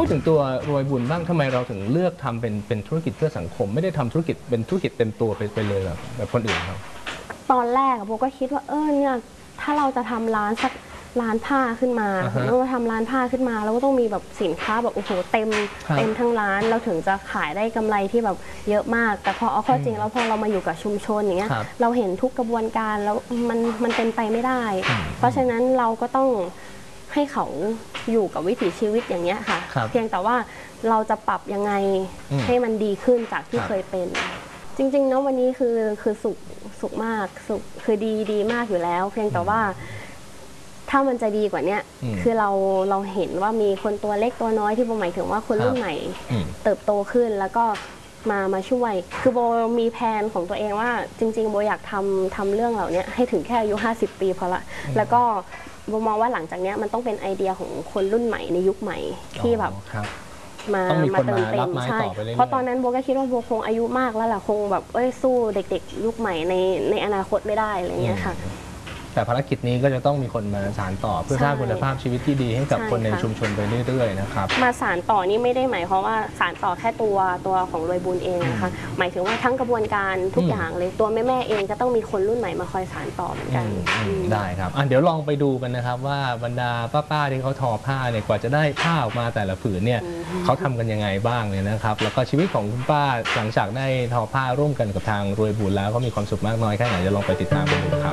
พูดถึงตัวรวยบุญบ้างทำไมเราถึงเลือกทำเป็นธุรกิจเพื่อสังคมไม่ได้ทำธุรกิจเป็นธุรกิจเต็มตัวไปเลยแบบคนอื่นครับตอนแรกโบก็คิดว่าเนี่ยถ้าเราจะทำร้านสักร้านผ้าขึ้นมาเราทำร้านผ้าขึ้นมาเราก็ต้องมีแบบสินค้าแบบโอ้โหเต็มทั้งร้านเราถึงจะขายได้กำไรที่แบบเยอะมากแต่พอเอาข้อจริงแล้วพอเรามาอยู่กับชุมชนอย่างเงี้ยเราเห็นทุกกระบวนการแล้วมันเป็นไปไม่ได้เพราะฉะนั้นเราก็ต้องให้เขาอยู่กับวิถีชีวิตอย่างเงี้ยค่ะเพียงแต่ว่าเราจะปรับยังไงให้มันดีขึ้นจากที่เคยเป็นจริงๆเนาะวันนี้คือสุขมากสุขคือดีมากอยู่แล้วเพียงแต่ว่าถ้ามันจะดีกว่านี้คือเราเห็นว่ามีคนตัวเล็กตัวน้อยที่โบหมายถึงว่าคนรุ่นใหม่เติบโตขึ้นแล้วก็มาช่วยคือโบมีแผนของตัวเองว่าจริงๆโบอยากทำเรื่องเหล่านี้ให้ถึงแค่อายุ50 ปีพอละแล้วก็โบมองว่าหลังจากนี้มันต้องเป็นไอเดียของคนรุ่นใหม่ในยุคใหม่ที่แบบมาเติมเต็มใช่เพราะตอนนั้นโบก็คิดว่าโบคงอายุมากแล้วแหละคงแบบสู้เด็กๆยุคใหม่ในอนาคตไม่ได้อะไรเงี้ยค่ะแต่ภารกิจนี้ก็จะต้องมีคนมาสานต่อเพื่อสร้างคุณภาพชีวิตที่ดีให้กับคนในชุมชนไปเรื่อยๆนะครับมาสานต่อนี่ไม่ได้หมายความว่าสานต่อแค่ตัวของรวยบุญเองนะคะหมายถึงว่าทั้งกระบวนการทุกอย่างเลยตัวแม่เองก็ต้องมีคนรุ่นใหม่มาคอยสานต่อเหมือนกันได้ครับเดี๋ยวลองไปดูกันนะครับว่าบรรดาป้าๆที่เขาทอผ้าเนี่ยกว่าจะได้ผ้าออกมาแต่ละผืนเนี่ยเขาทำกันยังไงบ้างเลยนะครับแล้วก็ชีวิตของคุณป้าหลังจากได้ทอผ้าร่วมกันกับทางรวยบุญแล้วก็มีความสุขมากน้อยแค่ไหนจะลองไปติดตามกันดูครับ